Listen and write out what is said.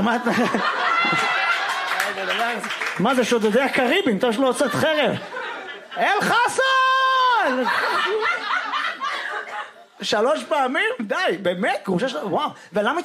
מה זה שודדי הקריבים? אתה שלא הוצאת חרב. אל חסן! 3 פעמים? די, באמת? וואו. ולמה